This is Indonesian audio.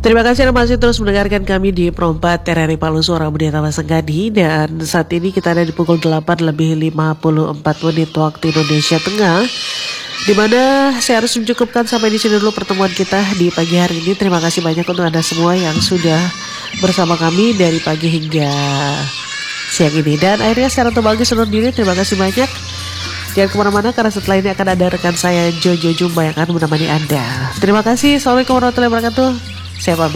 Terima kasih Anda masih terus mendengarkan kami di Perompat TRRI Palu Suara Budi Tama Senggadi. Dan saat ini kita ada di pukul 8:54 waktu Indonesia Tengah, di mana saya harus mencukupkan sampai di sini dulu pertemuan kita di pagi hari ini. Terima kasih banyak untuk Anda semua yang sudah bersama kami dari pagi hingga siang ini. Dan akhirnya saya Ratu Bagus undur diri. Terima kasih banyak. Jangan kemana-mana karena setelah ini akan ada rekan saya Jojo Jumba yang akan menemani Anda. Terima kasih. Assalamualaikum warahmatullahi wabarakatuh. Saya pamit.